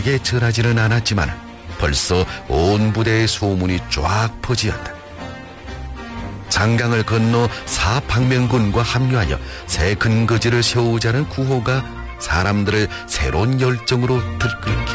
빠르게 절하지는 않았지만 벌써 온 부대의 소문이 쫙 퍼지었다. 장강을 건너 사방면군과 합류하여 새 근거지를 세우자는 구호가 사람들을 새로운 열정으로 들끓게